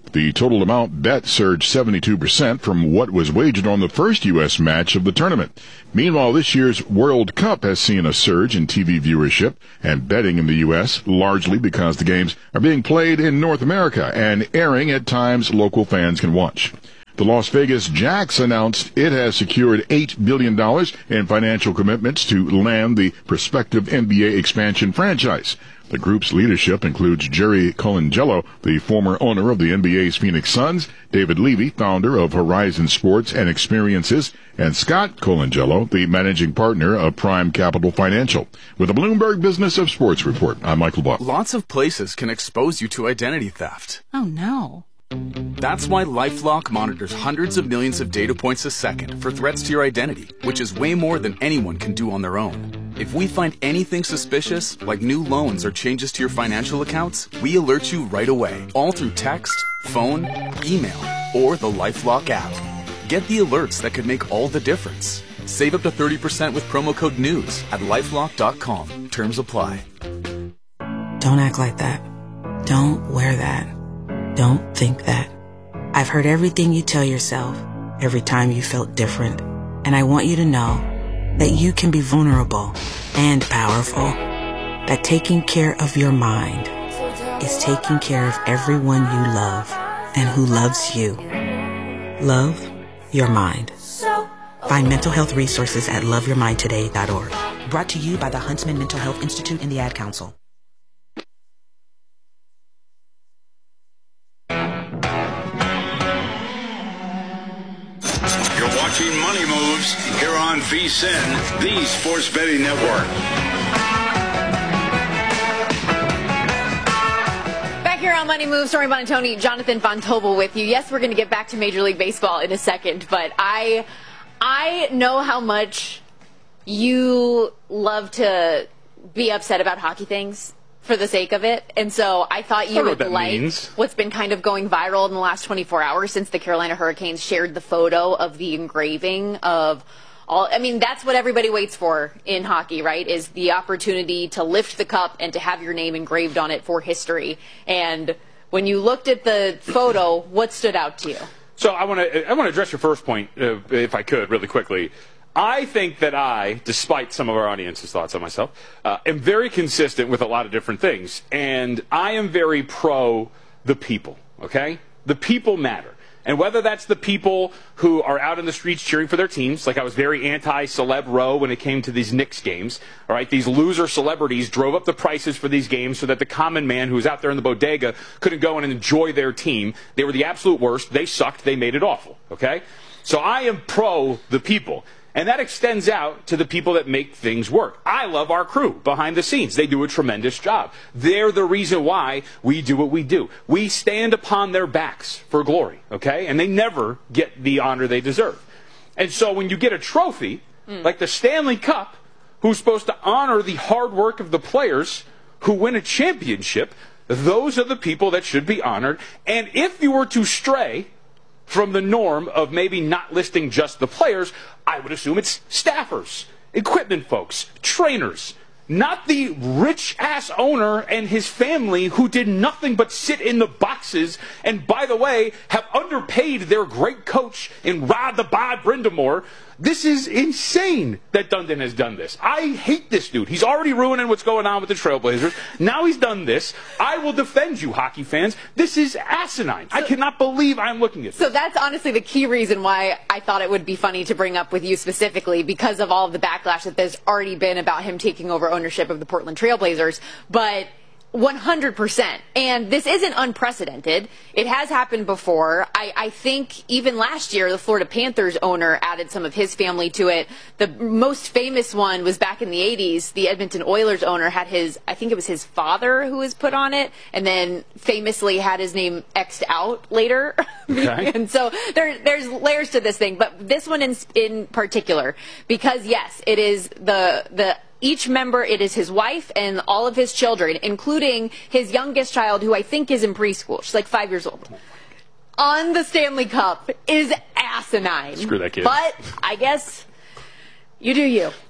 The total amount bet surged 72% from what was wagered on the first U.S. match of the tournament. Meanwhile, this year's World Cup has seen a surge in TV viewership and betting in the U.S., largely because the games are being played in North America and airing at times local fans can watch. The Las Vegas Jacks announced it has secured $8 billion in financial commitments to land the prospective NBA expansion franchise. The group's leadership includes Jerry Colangelo, the former owner of the NBA's Phoenix Suns, David Levy, founder of Horizon Sports and Experiences, and Scott Colangelo, the managing partner of Prime Capital Financial. With the Bloomberg Business of Sports report, I'm Michael Buck. Lots of places can expose you to identity theft. Oh, no. That's why LifeLock monitors hundreds of millions of data points a second for threats to your identity, which is way more than anyone can do on their own. If we find anything suspicious, like new loans or changes to your financial accounts, we alert you right away, all through text, phone, email, or the LifeLock app. Get the alerts that could make all the difference. Save up to 30% with promo code NEWS at LifeLock.com. Terms apply. Don't act like that. Don't wear that. Don't think that. I've heard everything you tell yourself every time you felt different. And I want you to know that you can be vulnerable and powerful. That taking care of your mind is taking care of everyone you love and who loves you. Love your mind. Find mental health resources at loveyourmindtoday.org. Brought to you by the Huntsman Mental Health Institute and the Ad Council. Watching Money Moves here on VSiN, the Sports Betting Network. Back here on Money Moves, Stormy Buonantony, Jonathan Von Tobel with you. Yes, we're going to get back to Major League Baseball in a second, but I know how much you love to be upset about hockey things for the sake of it. And so I thought you would like what's been kind of going viral in the last 24 hours since the Carolina Hurricanes shared the photo of the engraving of all. I mean, that's what everybody waits for in hockey, right? Is the opportunity to lift the cup and to have your name engraved on it for history. And when you looked at the photo, what stood out to you? So I want to address your first point, if I could, really quickly. I think that I, despite some of our audience's thoughts on myself, am very consistent with a lot of different things. And I am very pro the people, okay? The people matter. And whether that's the people who are out in the streets cheering for their teams, like I was very anti-celeb row when it came to these Knicks games, all right? These loser celebrities drove up the prices for these games so that the common man who was out there in the bodega couldn't go in and enjoy their team. They were the absolute worst. They sucked. They made it awful, okay? So I am pro the people. And that extends out to the people that make things work. I love our crew behind the scenes. They do a tremendous job. They're the reason why we do what we do. We stand upon their backs for glory, okay? And they never get the honor they deserve. And so when you get a trophy, like the Stanley Cup, who's supposed to honor the hard work of the players who win a championship, those are the people that should be honored. And if you were to stray from the norm of maybe not listing just the players, I would assume it's staffers, equipment folks, trainers, not the rich-ass owner and his family who did nothing but sit in the boxes and, by the way, have underpaid their great coach in Rod the Bod Brindamore. This is insane that Dundon has done this. I hate this dude. He's already ruining what's going on with the Trailblazers. Now he's done this. I will defend you, hockey fans. This is asinine. I cannot believe I'm looking at this. So that's honestly the key reason why I thought it would be funny to bring up with you specifically, because of all of the backlash that there's already been about him taking over ownership of the Portland Trailblazers. But 100%. And this isn't unprecedented. It has happened before. I think even last year, the Florida Panthers owner added some of his family to it. The most famous one was back in the 80s. The Edmonton Oilers owner had I think it was his father who was put on it, and then famously had his name X'd out later. Okay. And so there's layers to this thing. But this one in particular, because yes, it is each member, it is his wife and all of his children, including his youngest child, who I think is in preschool. She's like 5 years old. On the Stanley Cup is asinine. Screw that kid. But I guess you do you.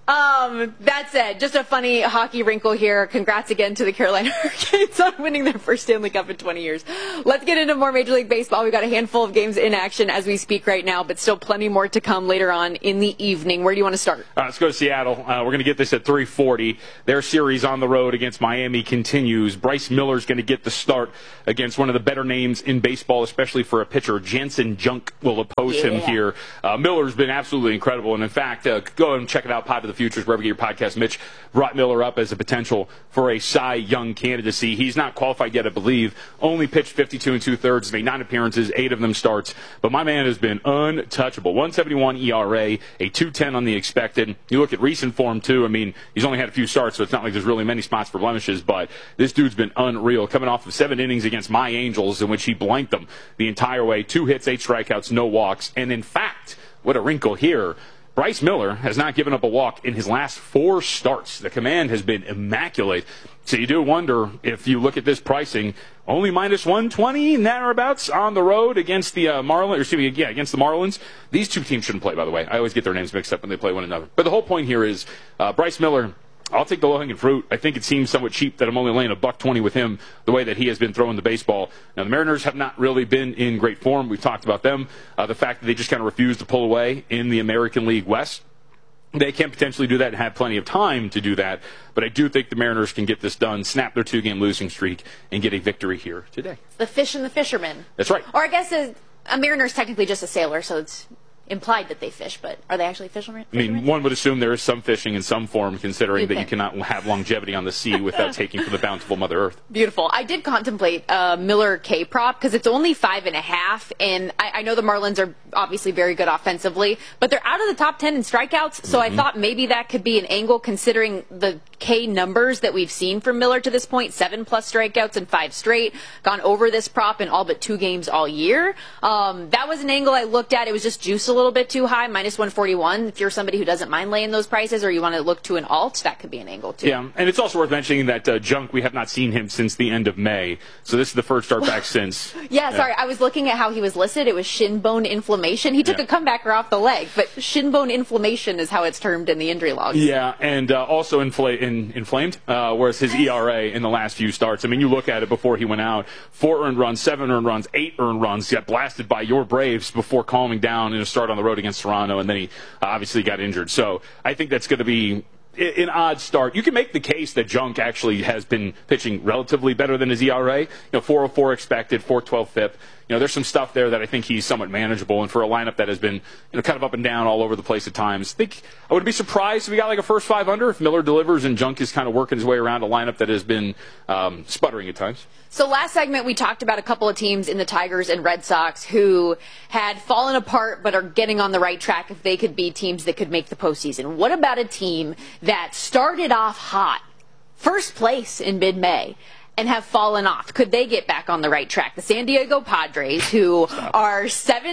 That said, just a funny hockey wrinkle here. Congrats again to the Carolina Hurricanes on winning their first Stanley Cup in 20 years. Let's get into more Major League Baseball. We've got a handful of games in action as we speak right now, but still plenty more to come later on in the evening. Where do you want to start? Let's go to Seattle. We're going to get this at 3:40. Their series on the road against Miami continues. Bryce Miller's going to get the start against one of the better names in baseball, especially for a pitcher. Jansen Junk will oppose him here. Miller's been absolutely incredible, and in fact, go and check it out, Pod of the Futures, wherever you get your podcast. Mitch brought Miller up as a potential for a Cy Young candidacy. He's not qualified yet, I believe. Only pitched 52 2/3, made 9 appearances, 8 of them starts. But my man has been untouchable. 1.71 ERA, a 2.10 on the expected. You look at recent form, too. I mean, he's only had a few starts, so it's not like there's really many spots for blemishes. But this dude's been unreal. Coming off of 7 innings against my Angels, in which he blanked them the entire way. 2 hits, 8 strikeouts, no walks. And in fact, what a wrinkle here. Bryce Miller has not given up a walk in his last 4 starts. The command has been immaculate. So you do wonder, if you look at this pricing, only minus 120, thereabouts, on the road against the against the Marlins. These two teams shouldn't play, by the way. I always get their names mixed up when they play one another. But the whole point here is Bryce Miller, I'll take the low-hanging fruit. I think it seems somewhat cheap that I'm only laying $120 with him the way that he has been throwing the baseball. Now, the Mariners have not really been in great form. We've talked about them. The fact that they just kind of refuse to pull away in the American League West. They can potentially do that and have plenty of time to do that. But I do think the Mariners can get this done, snap their 2-game losing streak, and get a victory here today. The fish and the fisherman. That's right. Or I guess a mariner is technically just a sailor, so it's implied that they fish, but are they actually fishermen? I mean, one would assume there is some fishing in some form, considering that you cannot have longevity on the sea without taking from the bountiful Mother Earth. Beautiful. I did contemplate Miller K prop because it's only 5.5, and I know the Marlins are obviously very good offensively, but they're out of the top 10 in strikeouts, so I thought maybe that could be an angle considering the K numbers that we've seen from Miller to this point, 7+ strikeouts in 5 straight, gone over this prop in all but 2 games all year. That was an angle I looked at. It was just juice a little bit too high, minus 141. If you're somebody who doesn't mind laying those prices or you want to look to an alt, that could be an angle too. Yeah, and it's also worth mentioning that Junk, we have not seen him since the end of May, so this is the first start back since. Sorry, I was looking at how he was listed. It was shin bone inflammation. He took a comebacker off the leg, but shin bone inflammation is how it's termed in the injury log. Yeah, and also inflamed, whereas his ERA in the last few starts, I mean, you look at it before he went out, 4 earned runs, 7 earned runs, 8 earned runs, got blasted by your Braves before calming down in a start on the road against Toronto, and then he obviously got injured. So I think that's going to be an odd start. You can make the case that Junk actually has been pitching relatively better than his ERA. 4.04 expected, 4.12 FIP. There's some stuff there that I think he's somewhat manageable, and for a lineup that has been kind of up and down all over the place at times, I would be surprised if we got like a first 5 under if Miller delivers and Junk is kind of working his way around a lineup that has been sputtering at times. So last segment we talked about a couple of teams in the Tigers and Red Sox who had fallen apart but are getting on the right track if they could be teams that could make the postseason. What about a team that started off hot, first place in mid-May, and have fallen off? Could they get back on the right track? The San Diego Padres, who are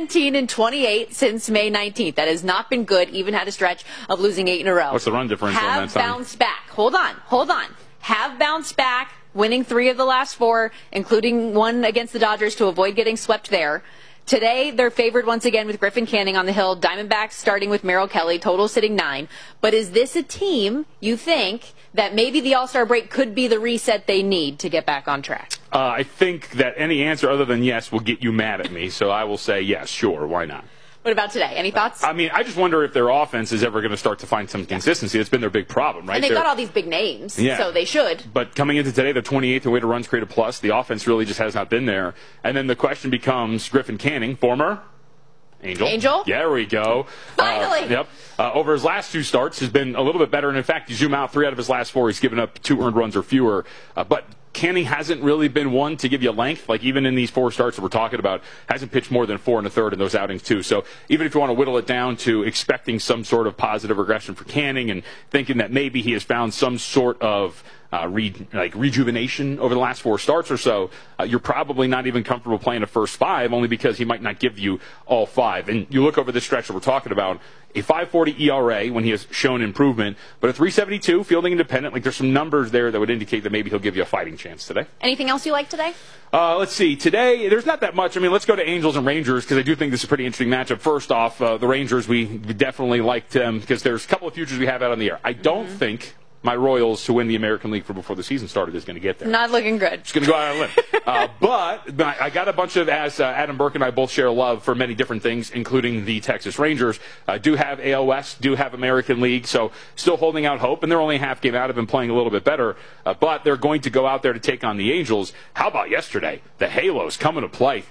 17-28 since May 19th. That has not been good, even had a stretch of losing 8 in a row. What's the run differential on that Have bounced back. Hold on. Have bounced back, winning 3 of the last 4, including one against the Dodgers to avoid getting swept there. Today, they're favored once again with Griffin Canning on the hill. Diamondbacks starting with Merrill Kelly, total sitting 9. But is this a team, you think, that maybe the All-Star break could be the reset they need to get back on track? I think that any answer other than yes will get you mad at me, so I will say yes, sure, why not? What about today? Any thoughts? I mean, I just wonder if their offense is ever going to start to find some consistency. It's been their big problem, right? And they've got all these big names, so they should. But coming into today, they're 28th in weighted runs created plus. The offense really just has not been there. And then the question becomes Griffin Canning, former Angel? Yeah, there we go. Finally! Over his last 2 starts has been a little bit better. And in fact, you zoom out, 3 out of his last 4, he's given up 2 earned runs or fewer. But Canning hasn't really been one to give you length. Like, even in these 4 starts that we're talking about, hasn't pitched more than 4 1/3 in those outings, too. So even if you want to whittle it down to expecting some sort of positive regression for Canning and thinking that maybe he has found some sort of rejuvenation over the last 4 starts or so, you're probably not even comfortable playing a first 5, only because he might not give you all 5. And you look over the stretch that we're talking about, a 5.40 ERA when he has shown improvement, but a 3.72 fielding independent. Like, there's some numbers there that would indicate that maybe he'll give you a fighting chance today. Anything else you like today? Let's see. Today, there's not that much. I mean, let's go to Angels and Rangers, because I do think this is a pretty interesting matchup. First off, the Rangers, we definitely liked them because there's a couple of futures we have out on the air. I don't think my Royals to win the American League for before the season started is going to get there. Not looking good. Just going to go out on a limb. But I got a bunch of, as Adam Burke and I both share love for many different things, including the Texas Rangers. Do have AL West, do have American League, so still holding out hope. And they're only a half game out of them, playing a little bit better. But they're going to go out there to take on the Angels. How about yesterday? The Halos coming to play.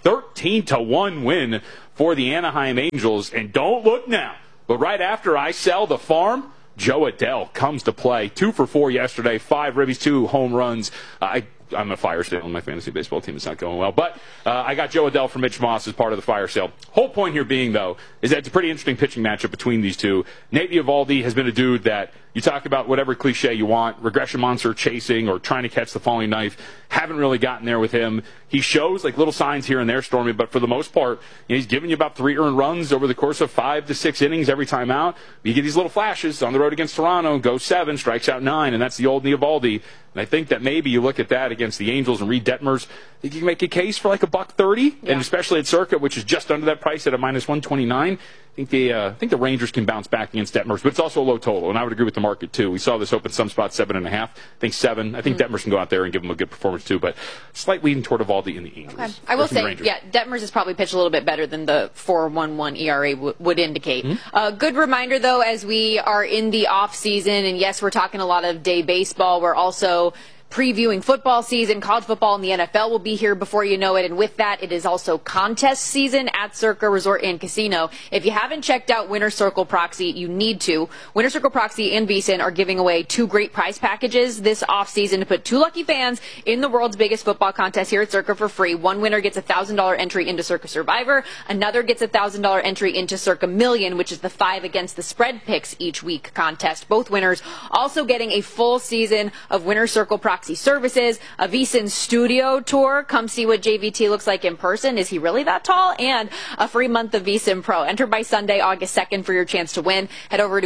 13-1 win for the Anaheim Angels. And don't look now, but right after I sell the farm, Joe Adell comes to play. 2 for 4 yesterday, 5 ribbies, 2 home runs. I'm a fire sale on my fantasy baseball team. It's not going well. But I got Joe Adell from Mitch Moss as part of the fire sale. Whole point here being, though, is that it's a pretty interesting pitching matchup between these two. Nate Eovaldi has been a dude that you talk about whatever cliche you want, regression monster chasing or trying to catch the falling knife. Haven't really gotten there with him. He shows like little signs here and there, Stormy, but for the most part, he's giving you about 3 earned runs over the course of 5 to 6 innings every time out. You get these little flashes on the road against Toronto, goes 7, strikes out 9, and that's the old Eovaldi. And I think that maybe you look at that against the Angels and Reed Detmers, you can make a case for like $130, and especially at Circuit, which is just under that price at a -129. I think the Rangers can bounce back against Detmers, but it's also a low total, and I would agree with the market too. We saw this open some spots 7.5. I think 7. I think Detmers can go out there and give them a good performance too, but slight leading toward Eovaldi in the Angels. Okay. I will say, Detmers has probably pitched a little bit better than the 4.11 ERA would indicate. Good reminder though, as we are in the off season, and yes, we're talking a lot of day baseball. We're also previewing football season. College football and the NFL will be here before you know it. And with that, it is also contest season at Circa Resort and Casino. If you haven't checked out Winner Circle Proxy, you need to. Winner Circle Proxy and VSiN are giving away 2 great prize packages this offseason to put 2 lucky fans in the world's biggest football contest here at Circa for free. One winner gets a $1,000 entry into Circa Survivor. Another gets a $1,000 entry into Circa Million, which is the 5 against the spread picks each week contest. Both winners also getting a full season of Winner Circle Proxy services, a VSiN studio tour. Come see what JVT looks like in person. Is he really that tall? And a free month of VSiN Pro. Enter by Sunday, August 2nd for your chance to win. Head over to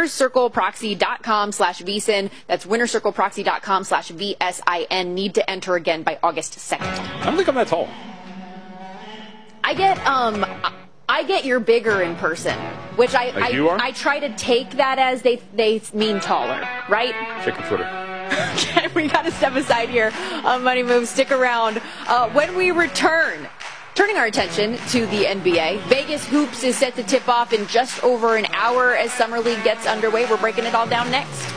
winnercircleproxy.com/VSiN. That's winnercircleproxy.com/VSIN. Need to enter again by August 2nd. I don't think I'm that tall. I get you're bigger in person, which I try to take that as they mean taller, right? Chicken footer. Okay, we got to step aside here on Money Moves. Stick around. When we return, turning our attention to the NBA, Vegas Hoops is set to tip off in just over an hour as Summer League gets underway. We're breaking it all down next.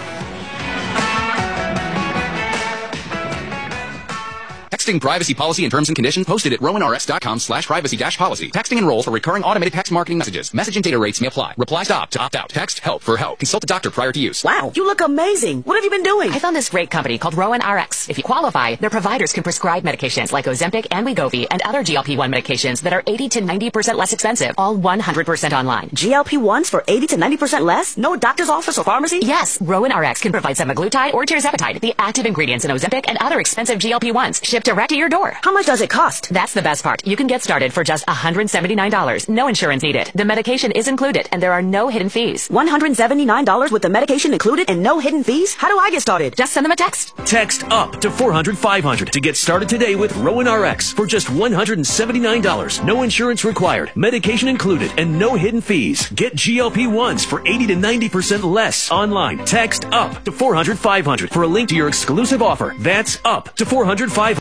Texting privacy policy and terms and conditions posted at rowanrx.com/privacy-policy. Texting enrolls for recurring automated text marketing messages. Message and data rates may apply. Reply stop to opt out. Text help for help. Consult a doctor prior to use. Wow, you look amazing. What have you been doing? I found this great company called Rowan RX. If you qualify, their providers can prescribe medications like Ozempic and Wegovy and other GLP-1 medications that are 80 to 90% less expensive, all 100% online. GLP-1s for 80 to 90% less? No doctor's office or pharmacy? Yes, Rowan RX can provide semaglutide or tirzepatide, the active ingredients in Ozempic and other expensive GLP-1s, shipped direct to your door. How much does it cost? That's the best part. You can get started for just $179. No insurance needed. The medication is included and there are no hidden fees. $179 with the medication included and no hidden fees? How do I get started? Just send them a text. Text UP to 400-500 to get started today with Rowan RX for just $179. No insurance required. Medication included and no hidden fees. Get GLP-1s for 80 to 90% less online. Text UP to 400-500 for a link to your exclusive offer. That's UP to 400-500.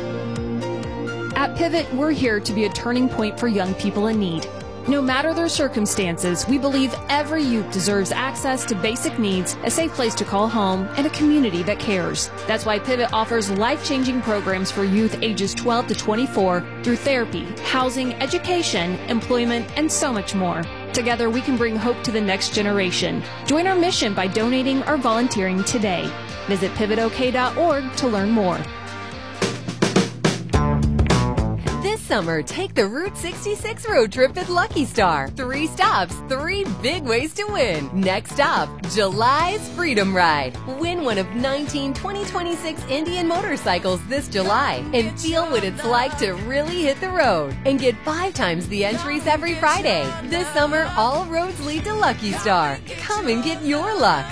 At Pivot, we're here to be a turning point for young people in need. No matter their circumstances, we believe every youth deserves access to basic needs, a safe place to call home, and a community that cares. That's why Pivot offers life-changing programs for youth ages 12 to 24 through therapy, housing, education, employment, and so much more. Together, we can bring hope to the next generation. Join our mission by donating or volunteering today. Visit pivotok.org to learn more. This summer, take the Route 66 road trip at Lucky Star. 3 stops, 3 big ways to win. Next up, July's Freedom Ride. Win one of 19 2026 Indian motorcycles this July and feel what it's like to really hit the road. And get 5 times the entries every Friday. This summer, all roads lead to Lucky Star. Come and get your luck.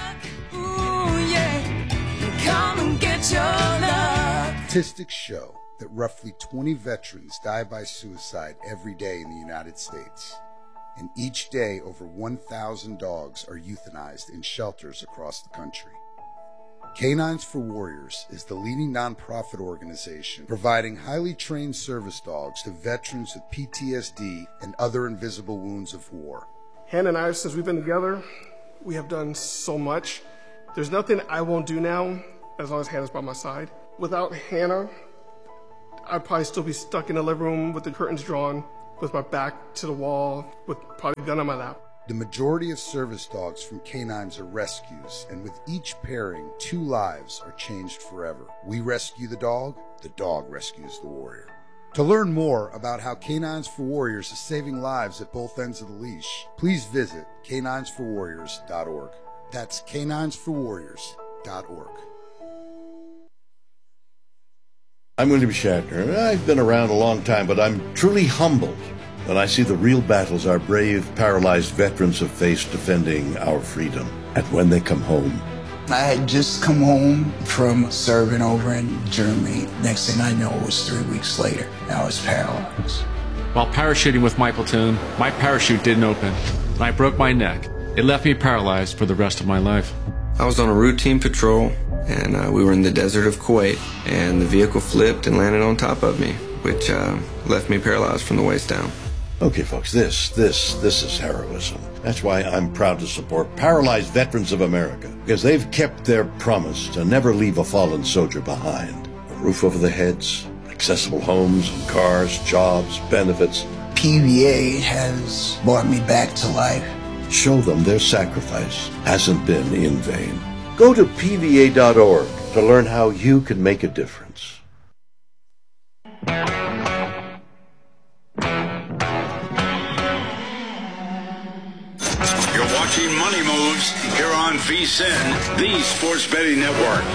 Come and get your love. Statistics show that roughly 20 veterans die by suicide every day in the United States. And each day, over 1,000 dogs are euthanized in shelters across the country. Canines for Warriors is the leading nonprofit organization providing highly trained service dogs to veterans with PTSD and other invisible wounds of war. Hannah and I, since we've been together, we have done so much. There's nothing I won't do now as long as Hannah's by my side. Without Hannah, I'd probably still be stuck in the living room with the curtains drawn, with my back to the wall, with probably a gun on my lap. The majority of service dogs from canines are rescues, and with each pairing, 2 lives are changed forever. We rescue the dog rescues the warrior. To learn more about how Canines for Warriors is saving lives at both ends of the leash, please visit caninesforwarriors.org. That's caninesforwarriors.org. I'm William Shatner. I've been around a long time, but I'm truly humbled when I see the real battles our brave, paralyzed veterans have faced defending our freedom. And when they come home, I had just come home from serving over in Germany. Next thing I know, it was 3 weeks later. I was paralyzed. While parachuting with my platoon, my parachute didn't open, and I broke my neck. It left me paralyzed for the rest of my life. I was on a routine patrol, and we were in the desert of Kuwait, and the vehicle flipped and landed on top of me, which left me paralyzed from the waist down. okay, folks, this is heroism. That's why I'm proud to support Paralyzed Veterans of America, because they've kept their promise to never leave a fallen soldier behind. A roof over their heads, accessible homes and cars, jobs, benefits. PVA has brought me back to life. Show them their sacrifice hasn't been in vain. Go to PVA.org to learn how you can make a difference. You're watching Money Moves here on VSiN, the Sports Betting Network.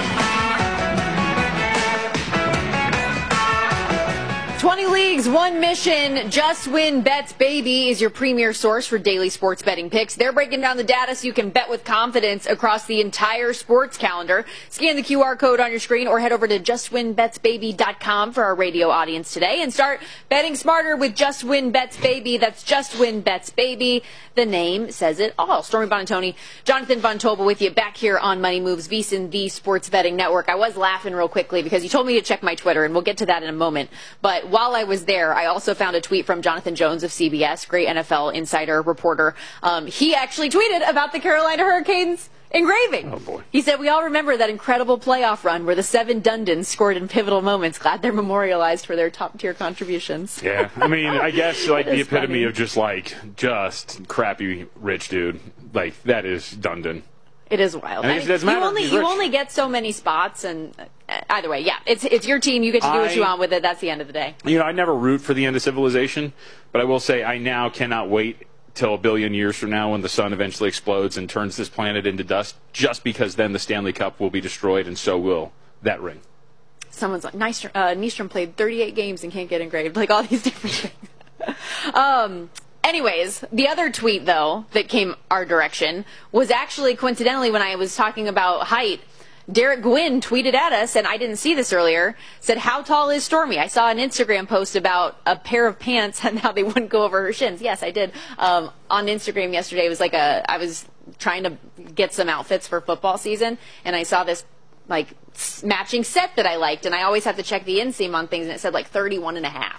20 leagues, one mission. Just Win Bets Baby is your premier source for daily sports betting picks. They're breaking down the data so you can bet with confidence across the entire sports calendar. Scan the QR code on your screen or head over to justwinbetsbaby.com for our radio audience today and start betting smarter with Just Win Bets Baby. That's Just Win Bets Baby. The name says it all. Stormy Bonantoni, Jonathan Von Tobel with you back here on Money Moves, VSiN, the Sports Betting Network. I was laughing real quickly because you told me to check my Twitter, and we'll get to that in a moment. But while I was there, I also found a tweet from Jonathan Jones of CBS, great NFL insider reporter. He actually tweeted about the Carolina Hurricanes engraving. Oh, boy. He said, we all remember that incredible playoff run where the 7 Dundons scored in pivotal moments. Glad they're memorialized for their top-tier contributions. Yeah, I mean, I guess, like, the epitome funny. of just crappy rich dude. Like, that is Dundon. It is wild. I mean, you only get so many spots, and either way, yeah, it's your team. You get to do what you want with it. That's the end of the day. You know, I never root for the end of civilization, but I will say I now cannot wait till a billion years from now when the sun eventually explodes and turns this planet into dust, just because then the Stanley Cup will be destroyed, and so will that ring. Someone's like, Nystrom played 38 games and can't get engraved. Like, all these different things. Anyways, the other tweet, though, that came our direction was actually, coincidentally, when I was talking about height, Derek Gwynn tweeted at us, and I didn't see this earlier, said, how tall is Stormy? I saw an Instagram post about a pair of pants and how they wouldn't go over her shins. Yes, I did. On Instagram yesterday, it was like I was trying to get some outfits for football season, and I saw this, like, matching set that I liked, and I always have to check the inseam on things, and it said, like, 31.5.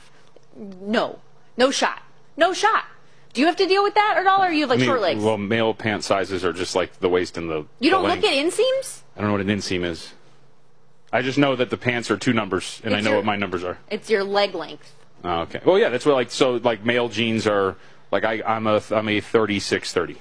No shot. No shot. Do you have to deal with that at all, or you have, like, short legs? Well, male pant sizes are just like the waist and the You don't length. look at inseams? I don't know what an inseam is. I just know that the pants are 2 numbers, and I know what my numbers are. It's your leg length. Oh, okay. Well, yeah, that's what, like male jeans are, like, I'm a 36-30.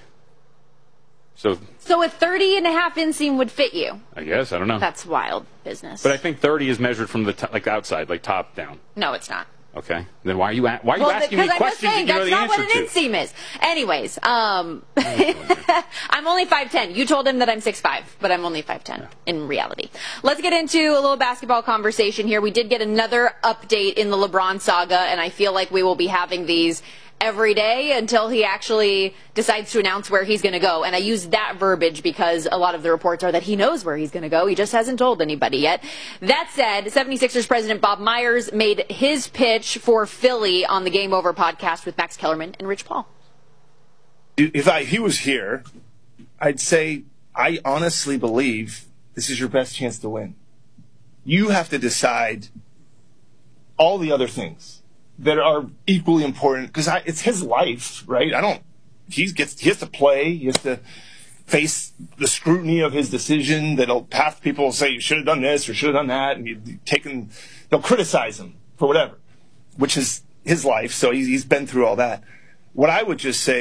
So a 30.5 inseam would fit you? I guess, I don't know. That's wild business. But I think 30 is measured from the outside, like top down. No, it's not. Okay. Then why are you asking me questions that you know the answer to? That's not what an inseam is. Anyways, I'm only 5'10". You told him that I'm 6'5", but I'm only 5'10" in reality. Let's get into a little basketball conversation here. We did get another update in the LeBron saga, and I feel like we will be having these every day until he actually decides to announce where he's going to go. And I use that verbiage because a lot of the reports are that he knows where he's going to go. He just hasn't told anybody yet. That said, 76ers president Bob Myers made his pitch for Philly on the Game Over podcast with Max Kellerman and Rich Paul. If he was here, I'd say I honestly believe this is your best chance to win. You have to decide all the other things that are equally important, because it's his life, right? He has to play. He has to face the scrutiny of his decision. Half people will say you should have done this or should have done that, and they'll criticize him for whatever, which is his life. So he's been through all that. What I would just say